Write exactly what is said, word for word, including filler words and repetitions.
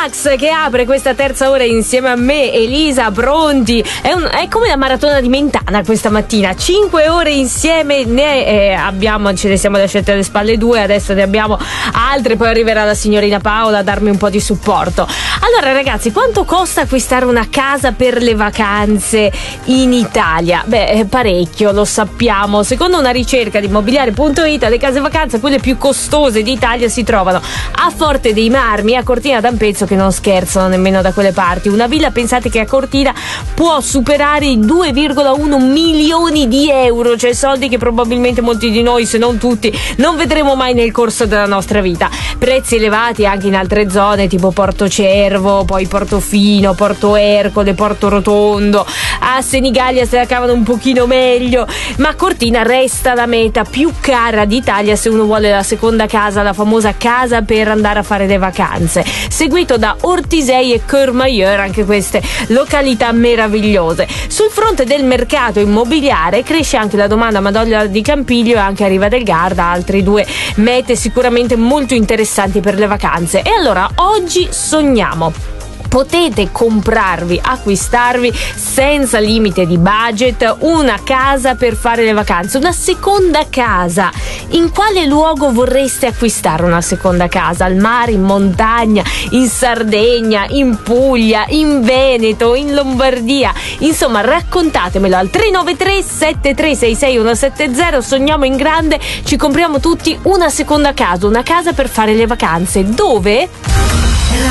Max che apre questa terza ora insieme a me. Elisa, pronti? È, un, è come la maratona di Mentana questa mattina. Cinque ore insieme, ne eh, abbiamo, ce ne siamo lasciate alle spalle due, adesso ne abbiamo altre, poi arriverà la signorina Paola a darmi un po' di supporto. Allora ragazzi, quanto costa acquistare una casa per le vacanze in Italia? Beh, parecchio, lo sappiamo. Secondo una ricerca di immobiliare punto it, le case vacanze, quelle più costose d'Italia, si trovano a Forte dei Marmi, a Cortina d'Ampezzo, che non scherzano nemmeno da quelle parti. Una villa, pensate che a Cortina può superare i due virgola uno milioni di euro, cioè soldi che probabilmente molti di noi, se non tutti, non vedremo mai nel corso della nostra vita. Prezzi elevati anche in altre zone tipo Porto Cervo, poi Portofino, Porto Ercole, Porto Rotondo. A Senigallia se la cavano un pochino meglio, ma Cortina resta la meta più cara d'Italia se uno vuole la seconda casa, la famosa casa per andare a fare le vacanze, seguito da Ortisei e Courmayeur, anche queste località meravigliose. Sul fronte del mercato immobiliare cresce anche la domanda a Madoglia di Campiglio e anche a Riva del Garda, altri due mete sicuramente molto interessanti per le vacanze. E allora oggi sogniamo. Potete comprarvi, acquistarvi senza limite di budget una casa per fare le vacanze, una seconda casa. In quale luogo vorreste acquistare una seconda casa? Al mare, in montagna, in Sardegna, in Puglia, in Veneto, in Lombardia? Insomma, raccontatemelo al tre nove tre sette tre sei sei uno sette zero. Sogniamo in grande, ci compriamo tutti una seconda casa, una casa per fare le vacanze. Dove?